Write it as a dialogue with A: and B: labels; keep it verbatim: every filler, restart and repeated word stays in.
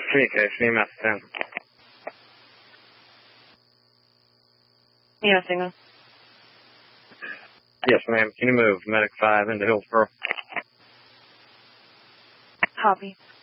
A: Communication, E M S ten.
B: E M S signal.
A: Yes, ma'am. Can you move Medic five into Hillsboro?
B: Copy.